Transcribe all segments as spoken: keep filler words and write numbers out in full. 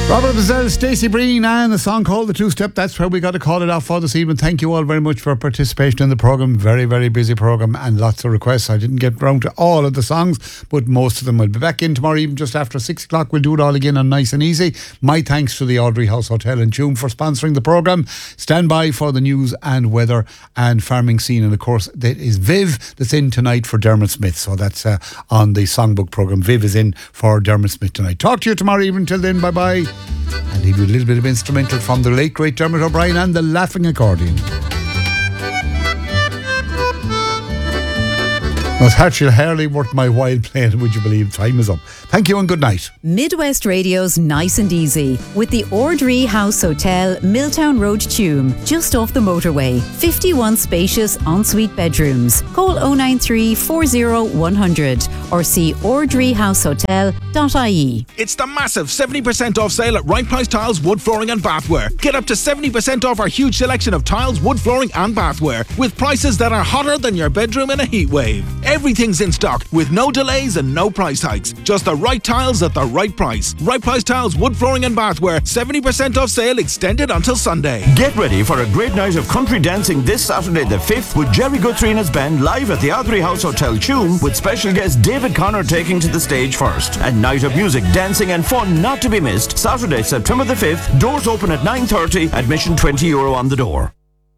Robert Bazell, Stacey Breen, and the song called The Two Step. That's where we got to call it off for this evening. Thank you all very much for participation in the programme. Very, very busy programme and lots of requests. I didn't get round to all of the songs, but most of them. We'll be back in tomorrow evening just after six o'clock. We'll do it all again on Nice and Easy. My thanks to the Audrey House Hotel in Tuam for sponsoring the programme. Stand by for the news and weather and farming scene. And of course, there is Viv that's in tonight for Dermot Smith. So that's uh, on the songbook programme. Viv is in for Dermot Smith tonight. Talk to you tomorrow evening. Till then, bye bye. And he'll be a little bit of instrumental from the late great Dermot O'Brien and the Laughing Accordion. It was actually hardly worth my while playing, would you believe? Time is up. Thank you and good night. Midwest Radio's Nice and Easy with the Audrey House Hotel, Milltown Road, Tuam, just off the motorway. fifty-one spacious ensuite bedrooms. Call oh nine three, four oh, one hundred or see audrey house hotel dot I E. It's the massive seventy percent off sale at Right Price Tiles, Wood Flooring and Bathware. Get up to seventy percent off our huge selection of tiles, wood flooring and bathware with prices that are hotter than your bedroom in a heat wave. Everything's in stock with no delays and no price hikes. Just the right tiles at the right price. Right Price Tiles, Wood Flooring and Bathware. seventy percent off sale extended until Sunday. Get ready for a great night of country dancing this Saturday the fifth with Jerry Guthrie and his band live at the Audrey House Hotel Tuam with special guest David Connor taking to the stage first. A night of music, dancing and fun not to be missed. Saturday, September the fifth. Doors open at nine thirty. Admission twenty euro on the door.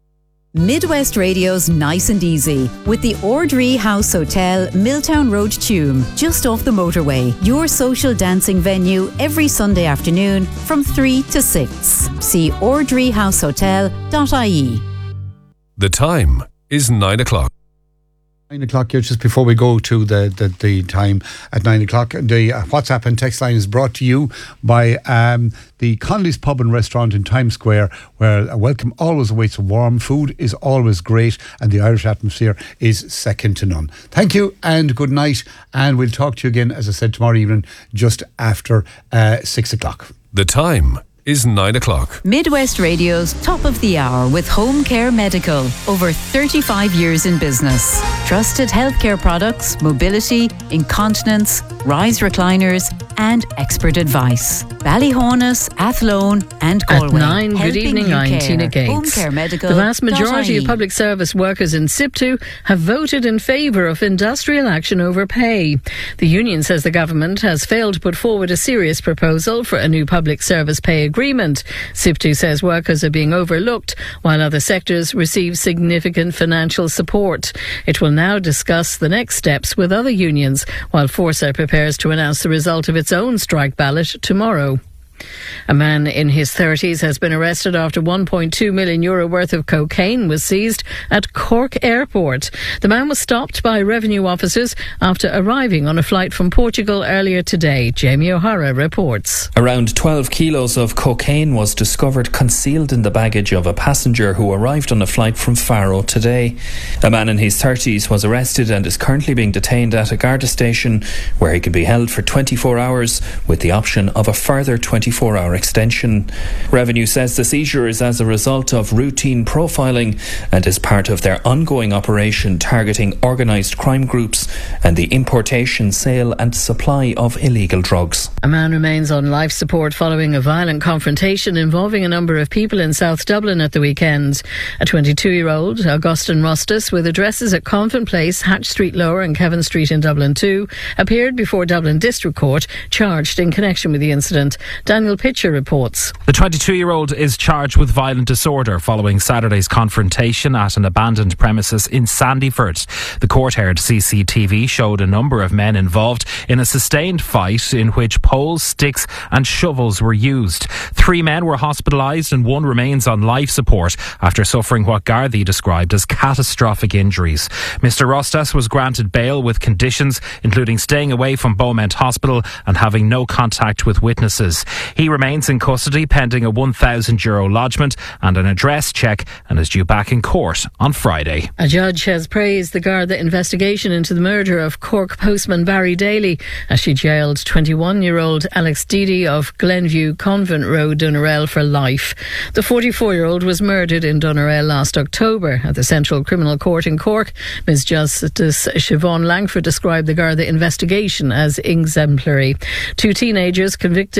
Midwest Radio's Nice and Easy with the Audrey House Hotel, Milltown Road, Tuam, just off the motorway. Your social dancing venue every Sunday afternoon from three to six. See audrey house hotel dot I E. The time is nine o'clock. Nine o'clock here, just before we go to the, the, the time at nine o'clock. The uh, WhatsApp and text line is brought to you by um, the Connolly's Pub and Restaurant in Times Square, where a welcome always awaits. Warm food is always great, and the Irish atmosphere is second to none. Thank you and good night, and we'll talk to you again, as I said, tomorrow evening, just after uh, six o'clock. The time is nine o'clock. Midwest Radio's Top of the Hour with Home Care Medical. Over thirty-five years in business. Trusted healthcare products, mobility, incontinence, rise recliners and expert advice. Ballyhonus, Athlone and Galway. At nine, good evening, I'm Tina Gates. Home Care Medical. The vast majority of public service workers in SIPTU have voted in favour of industrial action over pay. The union says the government has failed to put forward a serious proposal for a new public service pay agreement. SIPTU says workers are being overlooked while other sectors receive significant financial support. It will now discuss the next steps with other unions while Forsa prepares to announce the result of its own strike ballot tomorrow. A man in his thirties has been arrested after one point two million euro worth of cocaine was seized at Cork Airport. The man was stopped by revenue officers after arriving on a flight from Portugal earlier today. Jamie O'Hara reports. Around twelve kilos of cocaine was discovered concealed in the baggage of a passenger who arrived on a flight from Faro today. A man in his thirties was arrested and is currently being detained at a Garda station where he can be held for twenty-four hours with the option of a further twenty-four hour extension. Revenue says the seizure is as a result of routine profiling and is part of their ongoing operation targeting organised crime groups and the importation, sale and supply of illegal drugs. A man remains on life support following a violent confrontation involving a number of people in South Dublin at the weekend. A twenty-two-year-old, Augustin Rustis, with addresses at Convent Place, Hatch Street Lower and Kevin Street in Dublin two, appeared before Dublin District Court, charged in connection with the incident. Daniel Pitcher reports. The twenty-two-year-old is charged with violent disorder following Saturday's confrontation at an abandoned premises in Sandyford. The court-heard C C T V showed a number of men involved in a sustained fight in which poles, sticks and shovels were used. Three men were hospitalised and one remains on life support after suffering what Gardaí described as catastrophic injuries. Mister Rostas was granted bail with conditions including staying away from Beaumont Hospital and having no contact with witnesses. He remains in custody pending a one thousand euro lodgement and an address check and is due back in court on Friday. A judge has praised the Garda investigation into the murder of Cork postman Barry Daly as she jailed twenty-one-year-old Alex Deedy of Glenview Convent Road, Doneraile for life. The forty-four-year-old was murdered in Doneraile last October at the Central Criminal Court in Cork. Miz Justice Siobhan Langford described the Garda investigation as exemplary. Two teenagers convicted in connection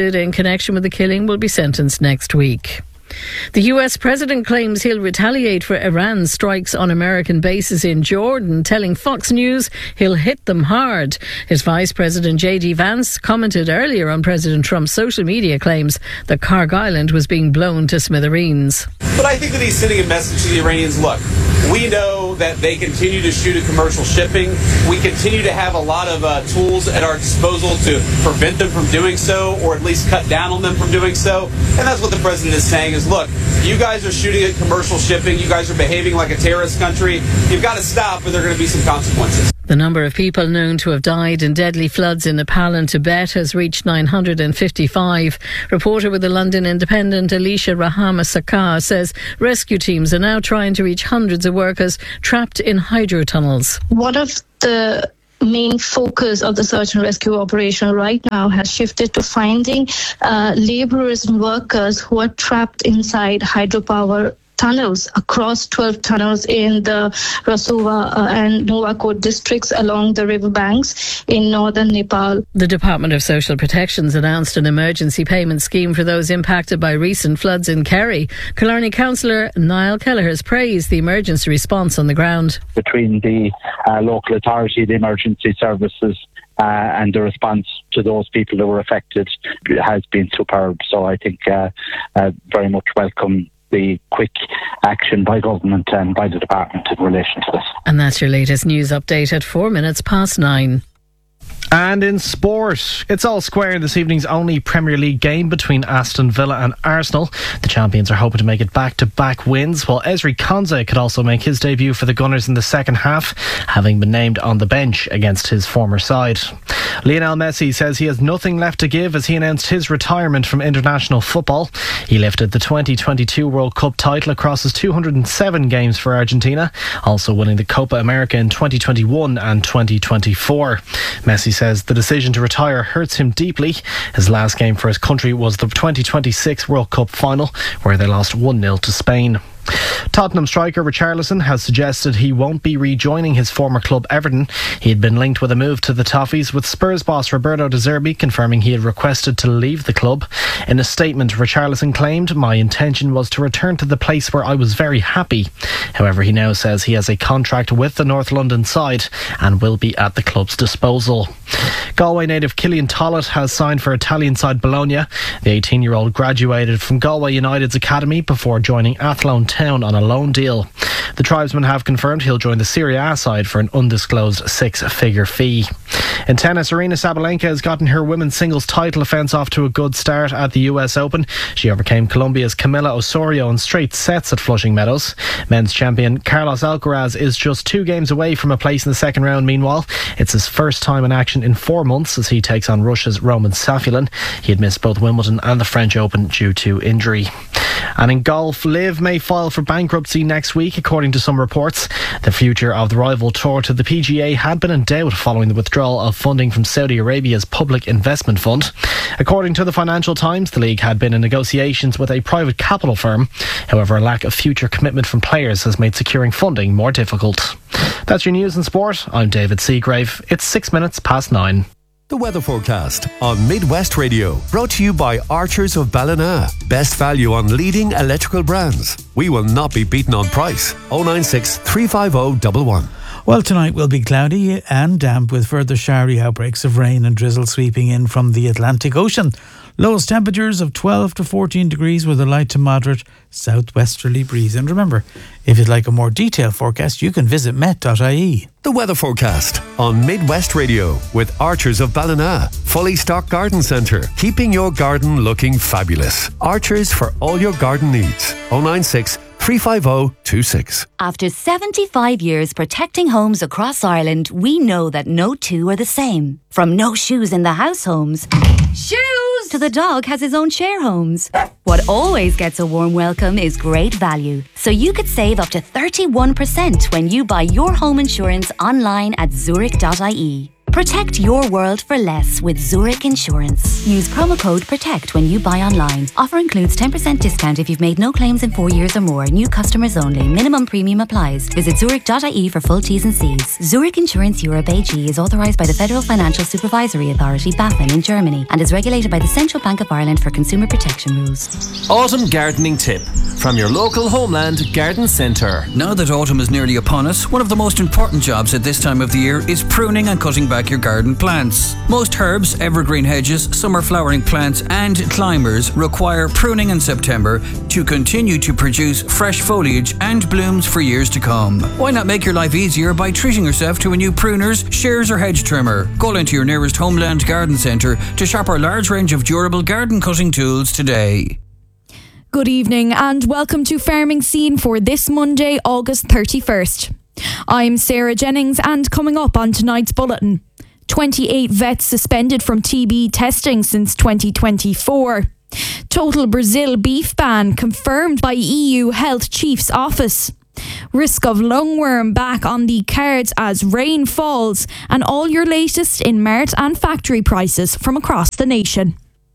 connection with the killing will be sentenced next week. The U S president claims he'll retaliate for Iran's strikes on American bases in Jordan, telling Fox News he'll hit them hard. His Vice President J D Vance commented earlier on President Trump's social media claims that Karg Island was being blown to smithereens. But I think that he's sending a message to the Iranians, look, we know that they continue to shoot at commercial shipping. We continue to have a lot of uh, tools at our disposal to prevent them from doing so, or at least cut down on them from doing so. And that's what the president is saying is, look, you guys are shooting at commercial shipping. You guys are behaving like a terrorist country. You've got to stop, or there are going to be some consequences. The number of people known to have died in deadly floods in Nepal and Tibet has reached nine hundred fifty-five. Reporter with the London Independent, Alicia Rahama Sakar, says rescue teams are now trying to reach hundreds of workers trapped in hydro tunnels. One of the main focus of the search and rescue operation right now has shifted to finding uh, labourers and workers who are trapped inside hydropower tunnels across twelve tunnels in the Rasuwa uh, and Nuwakot districts along the river banks in northern Nepal. The Department of Social Protection's announced an emergency payment scheme for those impacted by recent floods in Kerry. Killarney councillor Niall Kelleher has praised the emergency response on the ground. Between the uh, local authority, the emergency services, Uh, and the response to those people who were affected has been superb. So I think uh, uh, very much welcome the quick action by government and by the department in relation to this. And that's your latest news update at four minutes past nine. And in sport, it's all square in this evening's only Premier League game between Aston Villa and Arsenal. The champions are hoping to make it back-to-back wins, while Ezri Konsa could also make his debut for the Gunners in the second half, having been named on the bench against his former side. Lionel Messi says he has nothing left to give as he announced his retirement from international football. He lifted the twenty twenty-two World Cup title across his two hundred seven games for Argentina, also winning the Copa America in twenty twenty-one and twenty twenty-four. Messi says the decision to retire hurts him deeply. His last game for his country was the twenty twenty-six World Cup final, where they lost one nil to Spain. Tottenham striker Richarlison has suggested he won't be rejoining his former club Everton. He had been linked with a move to the Toffees, with Spurs boss Roberto De Zerbi confirming he had requested to leave the club. In a statement, Richarlison claimed, "My intention was to return to the place where I was very happy." However, he now says he has a contract with the North London side and will be at the club's disposal. Galway native Killian Tollett has signed for Italian side Bologna. The eighteen-year-old graduated from Galway United's academy before joining Athlone Town on a loan deal. The tribesman have confirmed he'll join the Serie A side for an undisclosed six-figure fee. In tennis, Aryna Sabalenka has gotten her women's singles title defence off to a good start at the U S Open. She overcame Colombia's Camila Osorio in straight sets at Flushing Meadows. Men's champion Carlos Alcaraz is just two games away from a place in the second round. Meanwhile, it's his first time in action in four months as he takes on Russia's Roman Safulin. He had missed both Wimbledon and the French Open due to injury. And in golf, Liv may file for bankruptcy next week, according to some reports. The future of the rival tour to the P G A had been in doubt following the withdrawal of funding from Saudi Arabia's Public Investment Fund. According to the Financial Times, the league had been in negotiations with a private capital firm. However, a lack of future commitment from players has made securing funding more difficult. That's your news and sport. I'm David Seagrave. It's six minutes past nine. The weather forecast on Midwest Radio, brought to you by Archers of Ballina. Best value on leading electrical brands. We will not be beaten on price. oh nine six, three five oh, one one. Well, tonight will be cloudy and damp with further showery outbreaks of rain and drizzle sweeping in from the Atlantic Ocean. Lowest temperatures of twelve to fourteen degrees with a light to moderate southwesterly breeze. And remember, if you'd like a more detailed forecast, you can visit met dot I E. The weather forecast on Midwest Radio with Archers of Ballina. Fully stocked garden centre, keeping your garden looking fabulous. Archers for all your garden needs. oh nine six, three five oh, two six. After seventy-five years protecting homes across Ireland, we know that no two are the same. From no shoes in the house homes, shoes, to the dog has his own share homes. What always gets a warm welcome is great value. So you could save up to thirty-one percent when you buy your home insurance online at zurich dot I E. Protect your world for less with Zurich Insurance. Use promo code PROTECT when you buy online. Offer includes ten percent discount if you've made no claims in four years or more. New customers only. Minimum premium applies. Visit zurich dot I E for full T's and C's. Zurich Insurance Europe A G is authorised by the Federal Financial Supervisory Authority, BaFin, in Germany and is regulated by the Central Bank of Ireland for consumer protection rules. Autumn gardening tip from your local Homeland Garden Centre. Now that autumn is nearly upon us, one of the most important jobs at this time of the year is pruning and cutting back your garden plants. Most herbs, evergreen hedges, summer flowering plants and climbers require pruning in September to continue to produce fresh foliage and blooms for years to come. Why not make your life easier by treating yourself to a new pruners, shears or hedge trimmer? Call into your nearest Homeland Garden Centre to shop our large range of durable garden cutting tools today. Good evening and welcome to Farming Scene for this Monday, August thirty-first. I'm Sarah Jennings and coming up on tonight's bulletin. twenty-eight vets suspended from T B testing since twenty twenty-four. Total Brazil beef ban confirmed by E U Health Chief's office. Risk of lungworm back on the cards as rain falls, and all your latest in mart and factory prices from across the nation.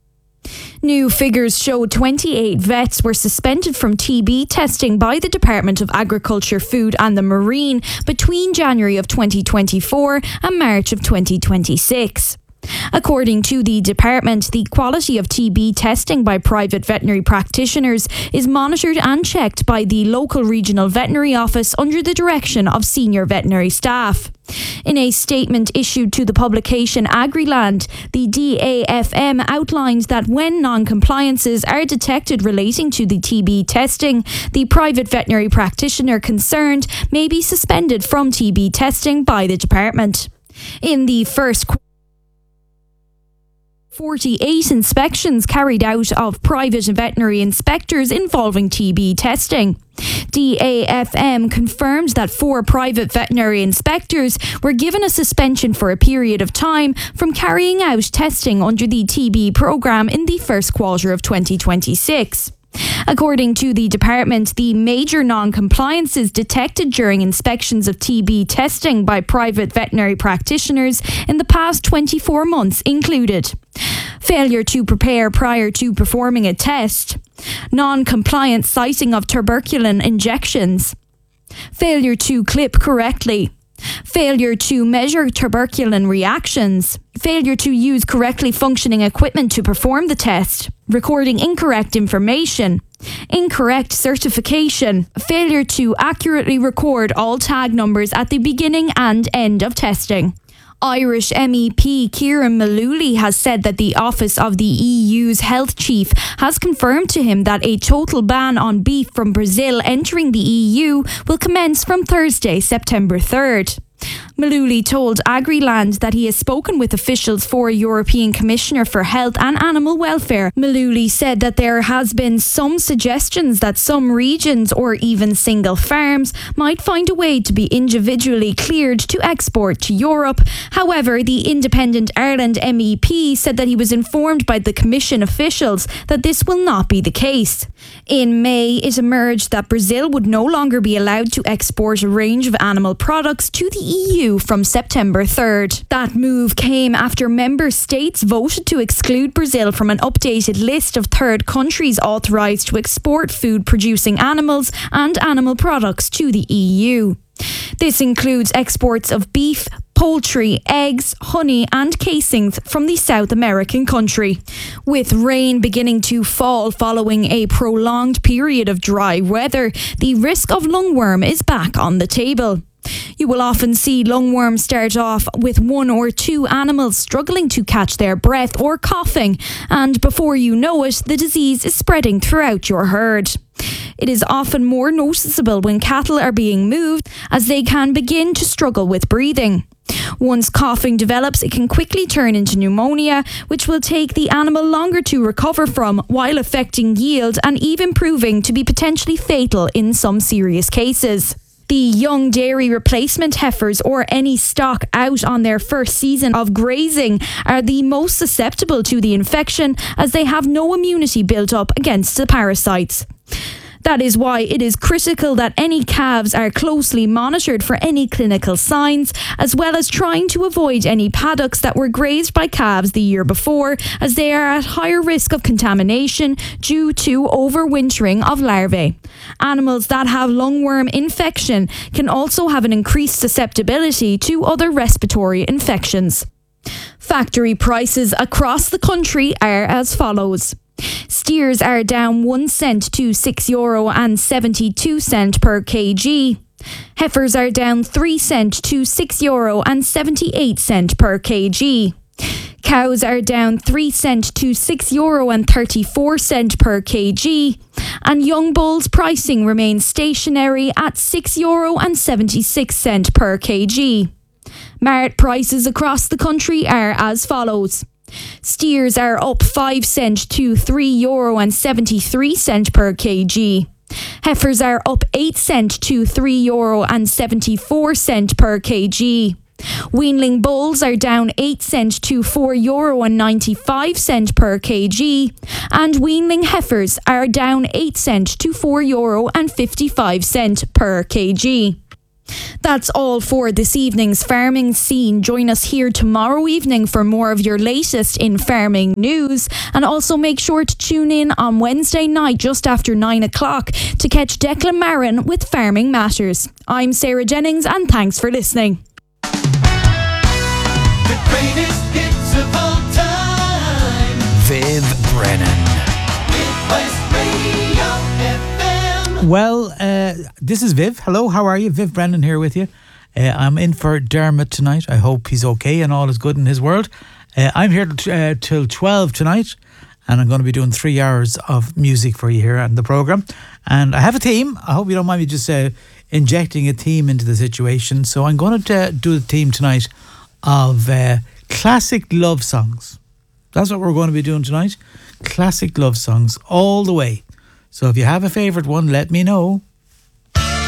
New figures show twenty-eight vets were suspended from T B testing by the Department of Agriculture, Food and the Marine between January of twenty twenty-four and March of twenty twenty-six. According to the department, the quality of T B testing by private veterinary practitioners is monitored and checked by the local regional veterinary office under the direction of senior veterinary staff. In a statement issued to the publication Agriland, the D A F M outlined that when non-compliances are detected relating to the T B testing, the private veterinary practitioner concerned may be suspended from T B testing by the department. In the first qu- forty-eight inspections carried out of private veterinary inspectors involving T B testing. D A F M confirmed that four private veterinary inspectors were given a suspension for a period of time from carrying out testing under the T B programme in the first quarter of twenty twenty-six. According to the department, the major non-compliances detected during inspections of T B testing by private veterinary practitioners in the past twenty-four months included failure to prepare prior to performing a test, non-compliant siting of tuberculin injections, failure to clip correctly, failure to measure tuberculin reactions, failure to use correctly functioning equipment to perform the test, recording incorrect information, incorrect certification, failure to accurately record all tag numbers at the beginning and end of testing. Irish M E P Kieran Mullooly has said that the office of the E U's health chief has confirmed to him that a total ban on beef from Brazil entering the E U will commence from Thursday, September third. Mullooly told Agriland that he has spoken with officials for European Commissioner for Health and Animal Welfare. Mullooly said that there has been some suggestions that some regions or even single farms might find a way to be individually cleared to export to Europe. However, the Independent Ireland M E P said that he was informed by the Commission officials that this will not be the case. In May, it emerged that Brazil would no longer be allowed to export a range of animal products to the E U from September third. That move came after member states voted to exclude Brazil from an updated list of third countries authorised to export food-producing animals and animal products to the E U. This includes exports of beef, poultry, eggs, honey and casings from the South American country. With rain beginning to fall following a prolonged period of dry weather, the risk of lungworm is back on the table. You will often see lungworm start off with one or two animals struggling to catch their breath or coughing, and before you know it, the disease is spreading throughout your herd. It is often more noticeable when cattle are being moved, as they can begin to struggle with breathing. Once coughing develops, it can quickly turn into pneumonia, which will take the animal longer to recover from, while affecting yield and even proving to be potentially fatal in some serious cases. The young dairy replacement heifers or any stock out on their first season of grazing are the most susceptible to the infection, as they have no immunity built up against the parasites. That is why it is critical that any calves are closely monitored for any clinical signs, as well as trying to avoid any paddocks that were grazed by calves the year before, as they are at higher risk of contamination due to overwintering of larvae. Animals that have lungworm infection can also have an increased susceptibility to other respiratory infections. Factory prices across the country are as follows. Steers are down one cent to six euro and seventy-two cent per kg. Heifers are down three cent to six euro and seventy-eight cent per kg. Cows are down three cent to six euro and thirty-four cent per kg. And young bulls pricing remains stationary at six euro and seventy-six cent per kg. Mart prices across the country are as follows. Steers are up five cent to three euro and seventy-three cent per kg. Heifers are up eight cent to three euro and seventy-four cent per kg. Weanling bulls are down eight cent to four euro and ninety-five cent per kg, and weanling heifers are down eight cent to four euro and fifty-five cent per kg. That's all for this evening's Farming Scene. Join us here tomorrow evening for more of your latest in farming news, and also make sure to tune in on Wednesday night just after nine o'clock to catch Declan Marin with Farming Matters. I'm Sarah Jennings, and thanks for listening. The greatest hits of all time. Viv Brennan. Midwest Radio F M. Well, uh, this is Viv. Hello, how are you? Viv Brennan here with you. Uh, I'm in for Dermot tonight. I hope he's okay and all is good in his world. Uh, I'm here t- uh, till twelve tonight, and I'm going to be doing three hours of music for you here on the programme. And I have a theme. I hope you don't mind me just uh, injecting a theme into the situation. So I'm going to uh, do the theme tonight of uh, classic love songs. That's what we're going to be doing tonight. Classic love songs all the way. So if you have a favourite one, let me know.